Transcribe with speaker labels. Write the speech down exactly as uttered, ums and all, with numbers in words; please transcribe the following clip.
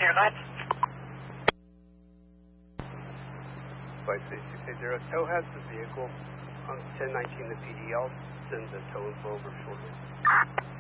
Speaker 1: Clear, go ahead.
Speaker 2: Flight six eight zero, tow has the vehicle on ten nineteen the P D. I'll send the tow info over shortly.